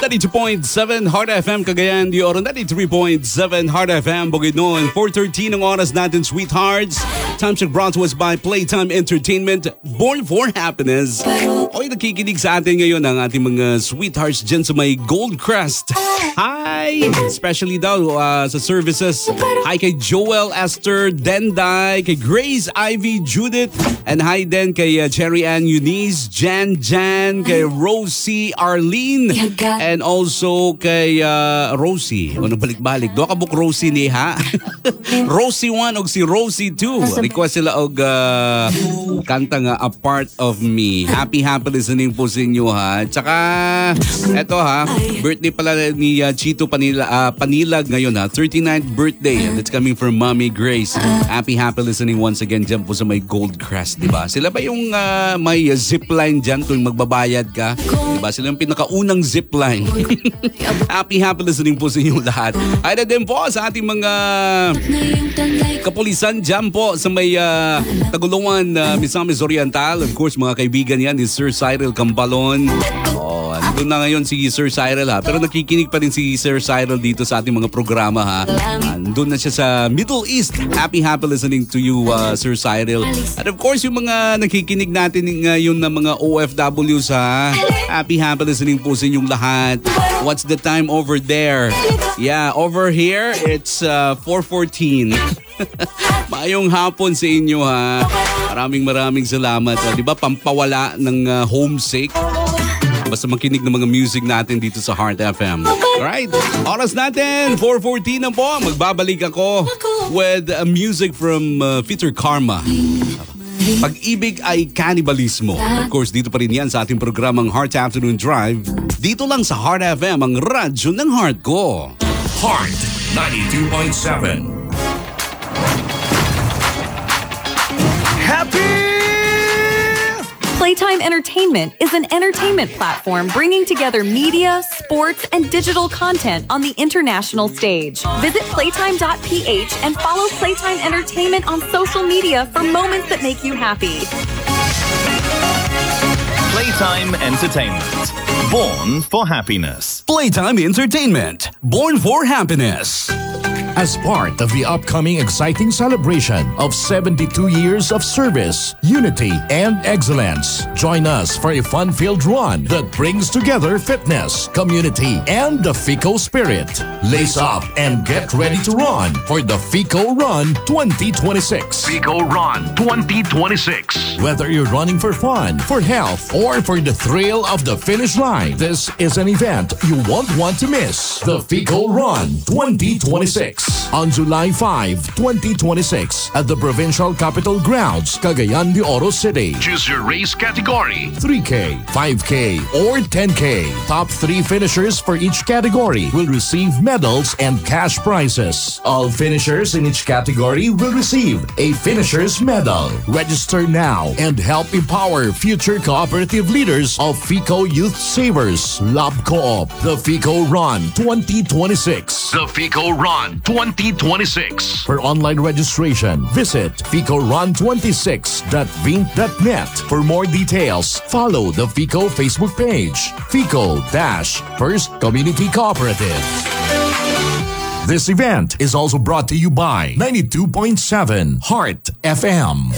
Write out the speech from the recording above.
92.7 Heart FM Cagayan de Oro, 93.7 Heart FM Bukidnon. 4:13 ang oras natin, sweethearts. Time check brought to us by Playtime Entertainment, born for happiness. Okay, nakikinig sa atin ngayon ang ating mga sweethearts dyan sa may Gold Crest. Hi! Especially daw sa services. Hi kay Joel, Esther, Denday, kay Grace, Ivy, Judith, and hi din kay Cherry Ann, Eunice, Jan, kay Rosie, Arlene, and also kay Rosie. Ano balik-balik? Doon ka book Rosie ni ha? Rosie 1 o si Rosie 2. Request sila og kanta nga A Part of Me. Happy listening po sa inyo ha. Tsaka eto ha, birthday pala ni Chito Panilag ngayon ha. 39th birthday. That's coming from Mommy Grace. Happy listening once again dyan po sa may Gold Crest, diba? Sila ba yung may zipline dyan tuwing magbabayad ka? Diba? Sila yung pinakaunang zipline. Happy listening po sa inyo lahat. Ay na din po sa ating mga kapulisan dyan po sa may Tagulungan, Misamis Oriental. Of course, mga kaibigan yan ni Sir Cyril Cambalon. Doon na ngayon si Sir Cyril ha. Pero nakikinig pa rin si Sir Cyril dito sa ating mga programa ha. Doon na siya sa Middle East. Happy listening to you, Sir Cyril. At of course, yung mga nakikinig natin ngayon na mga OFWs ha. Happy listening po sa inyong lahat. What's the time over there? Yeah, over here, it's 4:14. Maayong hapon sa inyo ha. Maraming salamat. Di ba, pampawala ng homesick. Basta makinig ng mga music natin dito sa Heart FM. Alright, oras natin, 4:14 na po. Magbabalik ako with music from Peter Karma. Pag-ibig ay kanibalismo. Of course, dito pa rin yan sa ating programang Heart Afternoon Drive. Dito lang sa Heart FM, ang radyo ng heart ko. Heart 92.7. Happy! Playtime Entertainment is an entertainment platform bringing together media, sports, and digital content on the international stage. Visit playtime.ph and follow Playtime Entertainment on social media for moments that make you happy. Playtime Entertainment, born for happiness. Playtime Entertainment, born for happiness. As part of the upcoming exciting celebration of 72 years of service, unity, and excellence, join us for a fun-filled run that brings together fitness, community, and the FICO spirit. Lace up and get ready to run for the FICO Run 2026. FICO Run 2026. Whether you're running for fun, for health, or for the thrill of the finish line, this is an event you won't want to miss. The FICO Run 2026. On July 5, 2026 at the Provincial Capitol Grounds, Cagayan de Oro City. Choose your race category. 3K, 5K, or 10K. Top 3 finishers for each category will receive medals and cash prizes. All finishers in each category will receive a finisher's medal. Register now and help empower future cooperative leaders of FICO Youth Savers, Lab Co-op, the FICO Run 2026. The FICO Run 2026. For online registration, visit FICORun26.vink.net. For more details, follow the FICO Facebook page, FICO-First Community Cooperative. This event is also brought to you by 92.7 Heart FM.